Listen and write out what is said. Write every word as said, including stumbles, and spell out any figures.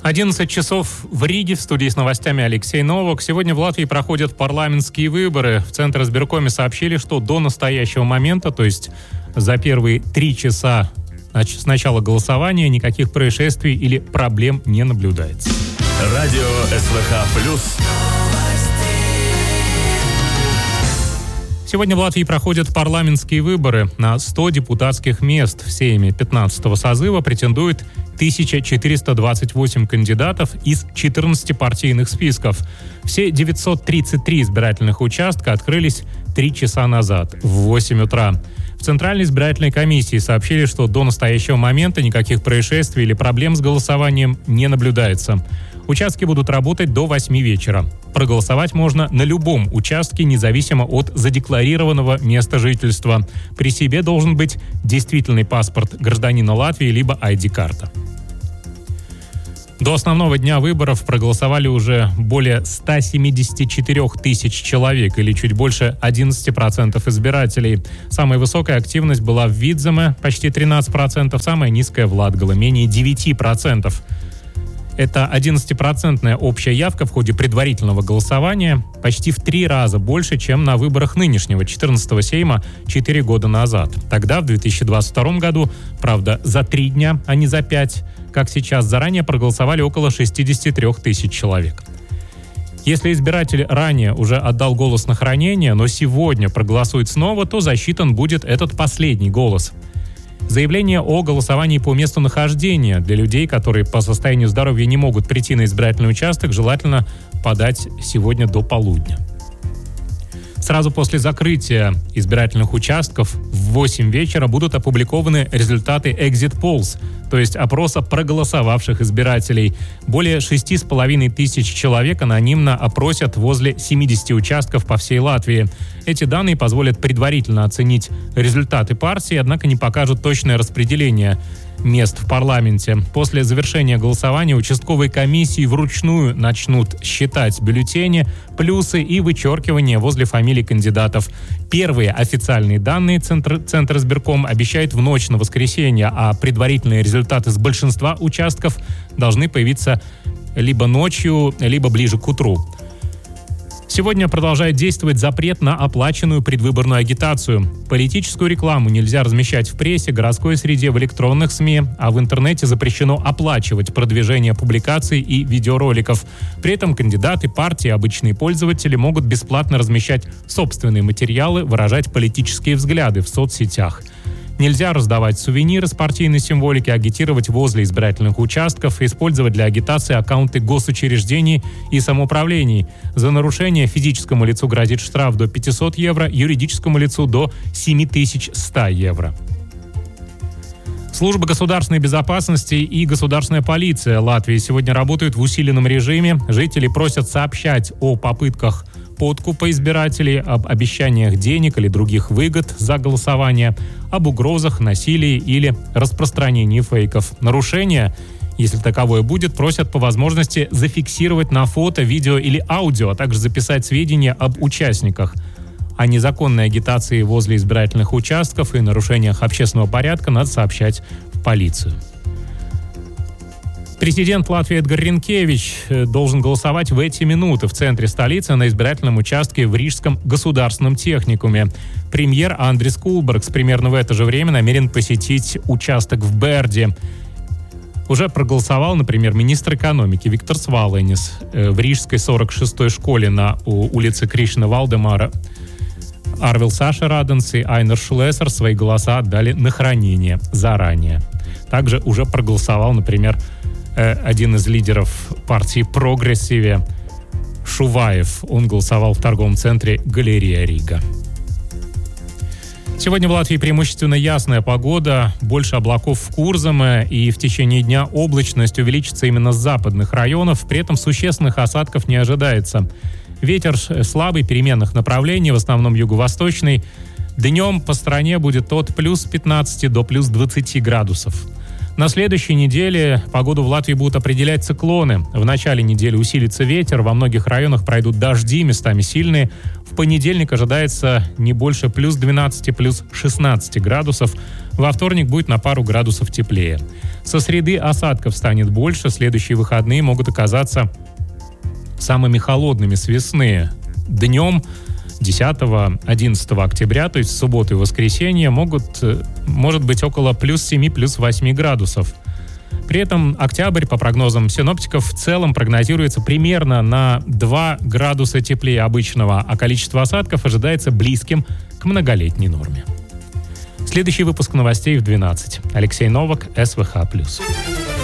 одиннадцать часов в Риге. В студии с новостями Алексей Новак. Сегодня в Латвии проходят парламентские выборы. В Центризбиркоме сообщили, что до настоящего момента, то есть за первые три часа с начала голосования, никаких происшествий или проблем не наблюдается. Радио СВХ плюс. Сегодня в Латвии проходят парламентские выборы. На сто депутатских мест в Сейме пятнадцатого созыва претендует тысяча четыреста двадцать восемь кандидатов из четырнадцати партийных списков. Все девятьсот тридцать три избирательных участка открылись три часа назад, в восемь утра. В Центральной избирательной комиссии сообщили, что до настоящего момента никаких происшествий или проблем с голосованием не наблюдается. Участки будут работать до восьми вечера. Проголосовать можно на любом участке, независимо от задекларированного места жительства. При себе должен быть действительный паспорт гражданина Латвии либо ай ди-карта. До основного дня выборов проголосовали уже более ста семидесяти четырёх тысяч человек, или чуть больше одиннадцати процентов избирателей. Самая высокая активность была в Видземе, почти тринадцать процентов, самая низкая в Латгале, менее девяти процентов. Это одиннадцатипроцентная общая явка в ходе предварительного голосования, почти в три раза больше, чем на выборах нынешнего четырнадцатого Сейма четыре года назад. Тогда, в две тысячи двадцать втором году, правда, за три дня, а не за пять, как сейчас, заранее проголосовали около шестидесяти трёх тысяч человек. Если избиратель ранее уже отдал голос на хранение, но сегодня проголосует снова, то засчитан будет этот последний голос. Заявление о голосовании по месту нахождения для людей, которые по состоянию здоровья не могут прийти на избирательный участок, желательно подать сегодня до полудня. Сразу после закрытия избирательных участков в восемь вечера будут опубликованы результаты Exit Polls, то есть опроса проголосовавших избирателей. Более шести с половиной тысяч человек анонимно опросят возле семидесяти участков по всей Латвии. Эти данные позволят предварительно оценить результаты партии, однако не покажут точное распределение мест в парламенте. После завершения голосования участковые комиссии вручную начнут считать бюллетени, плюсы и вычеркивания возле фамилий кандидатов. Первые официальные данные Центр, Центризбирком обещает в ночь на воскресенье, а предварительные результаты с большинства участков должны появиться либо ночью, либо ближе к утру. Сегодня продолжает действовать запрет на оплаченную предвыборную агитацию. Политическую рекламу нельзя размещать в прессе, городской среде, в электронных СМИ, а в интернете запрещено оплачивать продвижение публикаций и видеороликов. При этом кандидаты, партии, обычные пользователи могут бесплатно размещать собственные материалы, выражать политические взгляды в соцсетях. Нельзя раздавать сувениры с партийной символики, агитировать возле избирательных участков, использовать для агитации аккаунты госучреждений и самоуправлений. За нарушение физическому лицу грозит штраф до пятисот евро, юридическому лицу до семи тысяч ста евро. Служба государственной безопасности и государственная полиция Латвии сегодня работают в усиленном режиме. Жители просят сообщать о попытках подкупа избирателей, об обещаниях денег или других выгод за голосование, об угрозах, насилии или распространении фейков. Нарушения, если таковое будет, просят по возможности зафиксировать на фото, видео или аудио, а также записать сведения об участниках. О незаконной агитации возле избирательных участков и нарушениях общественного порядка надо сообщать в полицию. Президент Латвии Эдгар Ринкевич должен голосовать в эти минуты в центре столицы на избирательном участке в Рижском государственном техникуме. Премьер Андрис Кулбергс примерно в это же время намерен посетить участок в Берде. Уже проголосовал, например, министр экономики Виктор Сваленис в Рижской сорок шестой школе на улице Кришна Валдемара. Арвил Саша Раденс и Айнер Шлессер свои голоса отдали на хранение заранее. Также уже проголосовал, например, один из лидеров партии «Прогрессиве» Шуваев. Он голосовал в торговом центре «Галерея Рига». Сегодня в Латвии преимущественно ясная погода, больше облаков в Курзаме, и в течение дня облачность увеличится именно с западных районов, при этом существенных осадков не ожидается. Ветер слабый, переменных направлений, в основном юго-восточный. Днем по стране будет от плюс пятнадцати до плюс двадцати градусов. На следующей неделе погоду в Латвии будут определять циклоны. В начале недели усилится ветер, во многих районах пройдут дожди, местами сильные. В понедельник ожидается не больше плюс двенадцати, плюс шестнадцати градусов. Во вторник будет на пару градусов теплее. Со среды осадков станет больше. Следующие выходные могут оказаться самыми холодными с весны. Днем десятого-одиннадцатого октября, то есть в субботу и воскресенье, могут, может быть около плюс семи, плюс восьми градусов. При этом октябрь, по прогнозам синоптиков, в целом прогнозируется примерно на два градуса теплее обычного, а количество осадков ожидается близким к многолетней норме. Следующий выпуск новостей в двенадцать. Алексей Новак, СВХ плюс.